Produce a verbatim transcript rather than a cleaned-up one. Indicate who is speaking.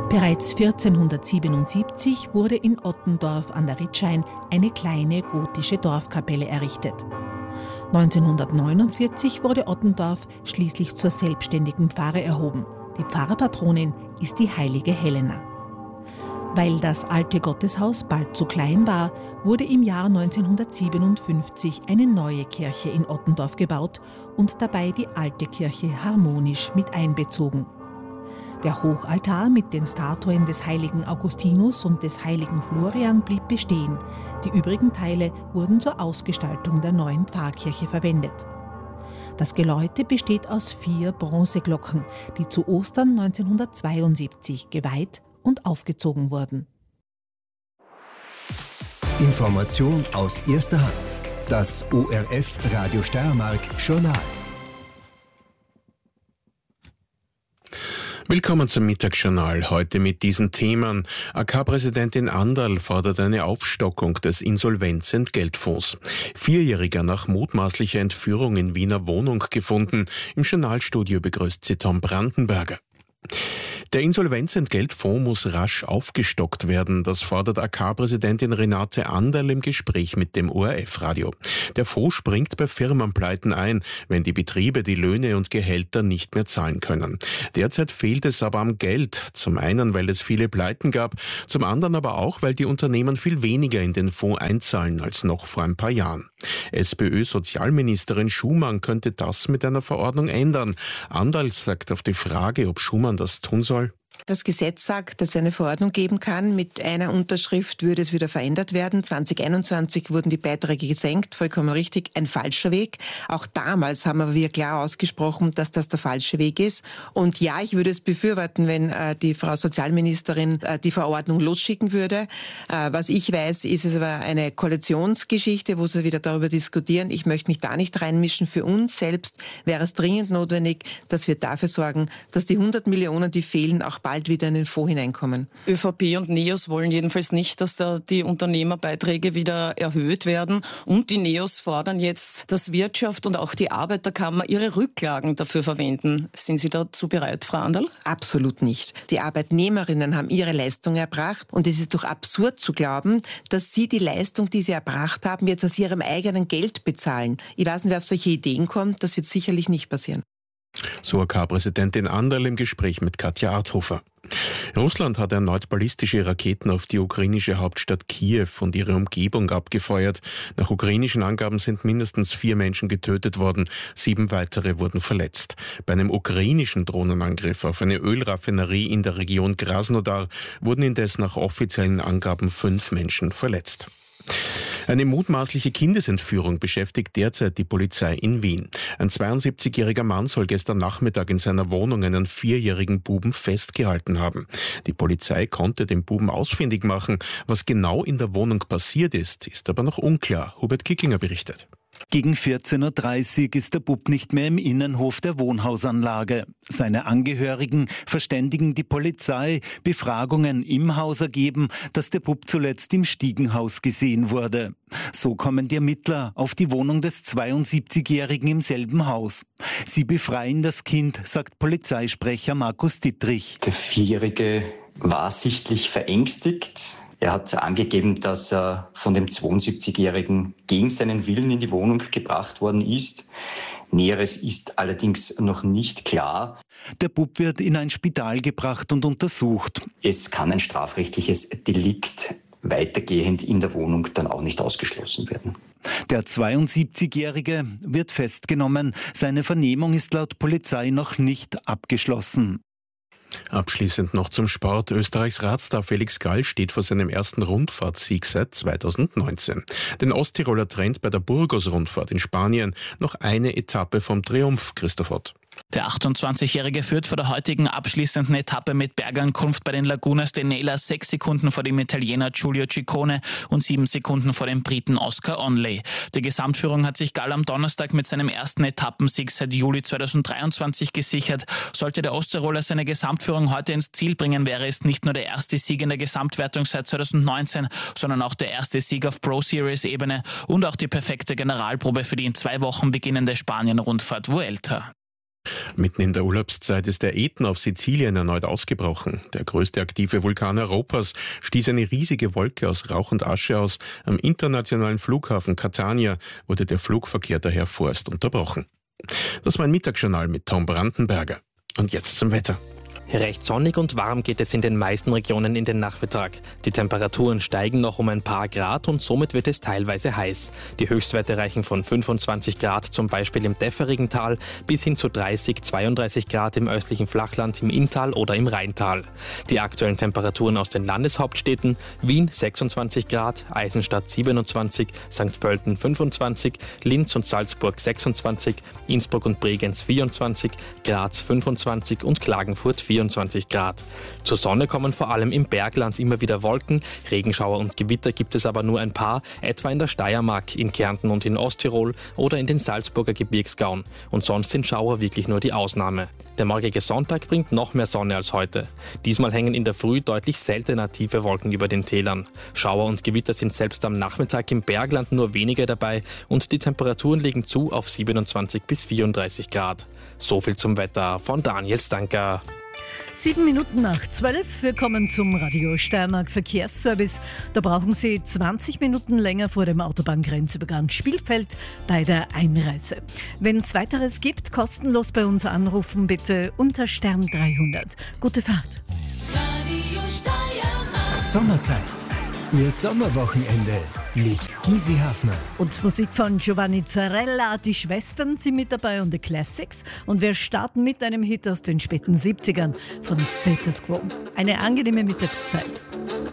Speaker 1: Bereits vierzehnhundertsiebenundsiebzig wurde in Ottendorf an der Ritschein eine kleine gotische Dorfkapelle errichtet. neunzehnhundertneunundvierzig wurde Ottendorf schließlich zur selbstständigen Pfarre erhoben. Die Pfarrerpatronin ist die heilige Helena. Weil das alte Gotteshaus bald zu klein war, wurde im Jahr neunzehnhundertsiebenundfünfzig eine neue Kirche in Ottendorf gebaut und dabei die alte Kirche harmonisch mit einbezogen. Der Hochaltar mit den Statuen des heiligen Augustinus und des heiligen Florian blieb bestehen. Die übrigen Teile wurden zur Ausgestaltung der neuen Pfarrkirche verwendet. Das Geläute besteht aus vier Bronzeglocken, die zu Ostern neunzehnhundertzweiundsiebzig geweiht und aufgezogen wurden.
Speaker 2: Information aus erster Hand. Das O R F Radio Steiermark Journal.
Speaker 3: Willkommen zum Mittagsjournal. Heute mit diesen Themen. A K-Präsidentin Anderl fordert eine Aufstockung des Insolvenzentgeltfonds. Vierjähriger nach mutmaßlicher Entführung in Wiener Wohnung gefunden. Im Journalstudio begrüßt sie Tom Brandenberger. Der Insolvenzentgeltfonds muss rasch aufgestockt werden. Das fordert A K-Präsidentin Renate Anderl im Gespräch mit dem O R F-Radio. Der Fonds springt bei Firmenpleiten ein, wenn die Betriebe die Löhne und Gehälter nicht mehr zahlen können. Derzeit fehlt es aber am Geld. Zum einen, weil es viele Pleiten gab, zum anderen aber auch, weil die Unternehmen viel weniger in den Fonds einzahlen als noch vor ein paar Jahren. SPÖ-Sozialministerin Schumann könnte das mit einer Verordnung ändern. Anderl sagt auf die Frage, ob Schumann das tun soll:
Speaker 4: Das Gesetz sagt, dass es eine Verordnung geben kann. Mit einer Unterschrift würde es wieder verändert werden. zwanzig einundzwanzig wurden die Beiträge gesenkt, vollkommen richtig, ein falscher Weg. Auch damals haben wir klar ausgesprochen, dass das der falsche Weg ist. Und ja, ich würde es befürworten, wenn äh, die Frau Sozialministerin äh, die Verordnung losschicken würde. Äh, was ich weiß, ist es aber eine Koalitionsgeschichte, wo sie wieder darüber diskutieren. Ich möchte mich da nicht reinmischen. Für uns selbst wäre es dringend notwendig, dass wir dafür sorgen, dass die hundert Millionen, die fehlen, auch bald wieder in den Fonds hineinkommen.
Speaker 5: ÖVP und NEOS wollen jedenfalls nicht, dass da die Unternehmerbeiträge wieder erhöht werden. Und die NEOS fordern jetzt, dass Wirtschaft und auch die Arbeiterkammer ihre Rücklagen dafür verwenden. Sind Sie dazu bereit, Frau Anderl?
Speaker 4: Absolut nicht. Die Arbeitnehmerinnen haben ihre Leistung erbracht und es ist doch absurd zu glauben, dass sie die Leistung, die sie erbracht haben, jetzt aus ihrem eigenen Geld bezahlen. Ich weiß nicht, wer auf solche Ideen kommt. Das wird sicherlich nicht passieren.
Speaker 3: So A K-Präsidentin Anderl im Gespräch mit Katja Arthofer. Russland hat erneut ballistische Raketen auf die ukrainische Hauptstadt Kiew und ihre Umgebung abgefeuert. Nach ukrainischen Angaben sind mindestens vier Menschen getötet worden, sieben weitere wurden verletzt. Bei einem ukrainischen Drohnenangriff auf eine Ölraffinerie in der Region Krasnodar wurden indes nach offiziellen Angaben fünf Menschen verletzt. Eine mutmaßliche Kindesentführung beschäftigt derzeit die Polizei in Wien. Ein zweiundsiebzigjähriger Mann soll gestern Nachmittag in seiner Wohnung einen vierjährigen Buben festgehalten haben. Die Polizei konnte den Buben ausfindig machen. Was genau in der Wohnung passiert ist, ist aber noch unklar. Hubert Kickinger berichtet.
Speaker 6: Gegen vierzehn Uhr dreißig ist der Bub nicht mehr im Innenhof der Wohnhausanlage. Seine Angehörigen verständigen die Polizei, Befragungen im Haus ergeben, dass der Bub zuletzt im Stiegenhaus gesehen wurde. So kommen die Ermittler auf die Wohnung des zweiundsiebzigjährigen im selben Haus. Sie befreien das Kind, sagt Polizeisprecher Markus Dittrich.
Speaker 7: Der Vierjährige war sichtlich verängstigt. Er hat angegeben, dass er von dem zweiundsiebzigjährigen gegen seinen Willen in die Wohnung gebracht worden ist. Näheres ist allerdings noch nicht klar.
Speaker 6: Der Bub wird in ein Spital gebracht und untersucht.
Speaker 7: Es kann ein strafrechtliches Delikt weitergehend in der Wohnung dann auch nicht ausgeschlossen werden.
Speaker 6: Der zweiundsiebzigjährige wird festgenommen. Seine Vernehmung ist laut Polizei noch nicht abgeschlossen.
Speaker 3: Abschließend noch zum Sport. Österreichs Radstar Felix Gall steht vor seinem ersten Rundfahrtsieg seit zweitausendneunzehn. Den Osttiroler trennt bei der Burgos-Rundfahrt in Spanien noch eine Etappe vom Triumph. Christoph Ott.
Speaker 8: Der achtundzwanzigjährige führt vor der heutigen abschließenden Etappe mit Bergankunft bei den Lagunas de Nela sechs Sekunden vor dem Italiener Giulio Ciccone und sieben Sekunden vor dem Briten Oscar Onley. Die Gesamtführung hat sich Gall am Donnerstag mit seinem ersten Etappensieg seit Juli zweitausenddreiundzwanzig gesichert. Sollte der Osttiroler seine Gesamtführung heute ins Ziel bringen, wäre es nicht nur der erste Sieg in der Gesamtwertung seit zweitausendneunzehn, sondern auch der erste Sieg auf Pro-Series-Ebene und auch die perfekte Generalprobe für die in zwei Wochen beginnende Spanien-Rundfahrt Vuelta.
Speaker 3: Mitten in der Urlaubszeit ist der Ätna auf Sizilien erneut ausgebrochen. Der größte aktive Vulkan Europas stieß eine riesige Wolke aus Rauch und Asche aus. Am internationalen Flughafen Catania wurde der Flugverkehr daher vorerst unterbrochen. Das war ein Mittagsjournal mit Tom Brandenberger. Und jetzt zum Wetter.
Speaker 9: Recht sonnig und warm geht es in den meisten Regionen in den Nachmittag. Die Temperaturen steigen noch um ein paar Grad und somit wird es teilweise heiß. Die Höchstwerte reichen von fünfundzwanzig Grad zum Beispiel im Däfferigen Tal bis hin zu dreißig, zweiunddreißig Grad im östlichen Flachland, im Inntal oder im Rheintal. Die aktuellen Temperaturen aus den Landeshauptstädten: Wien sechsundzwanzig Grad, Eisenstadt siebenundzwanzig, Sankt Pölten fünfundzwanzig, Linz und Salzburg sechsundzwanzig, Innsbruck und Bregenz vierundzwanzig, Graz fünfundzwanzig und Klagenfurt vierundzwanzig Grad. Zur Sonne kommen vor allem im Bergland immer wieder Wolken. Regenschauer und Gewitter gibt es aber nur ein paar, etwa in der Steiermark, in Kärnten und in Osttirol oder in den Salzburger Gebirgsgauen. Und sonst sind Schauer wirklich nur die Ausnahme. Der morgige Sonntag bringt noch mehr Sonne als heute. Diesmal hängen in der Früh deutlich seltener tiefe Wolken über den Tälern. Schauer und Gewitter sind selbst am Nachmittag im Bergland nur weniger dabei und die Temperaturen liegen zu auf siebenundzwanzig bis vierunddreißig Grad. So viel zum Wetter von Daniel Stanker.
Speaker 10: Sieben Minuten nach zwölf. Wir kommen zum Radio Steiermark Verkehrsservice. Da brauchen Sie zwanzig Minuten länger vor dem Autobahngrenzübergang Spielfeld bei der Einreise. Wenn es weiteres gibt, kostenlos bei uns anrufen, bitte unter Stern dreihundert. Gute Fahrt.
Speaker 2: Radio Steiermark. Sommerzeit. Ihr Sommerwochenende mit Gysi Hafner.
Speaker 10: Und Musik von Giovanni Zarella. Die Schwestern sind mit dabei und die Classics. Und wir starten mit einem Hit aus den späten siebzigern von Status Quo. Eine angenehme Mittagszeit.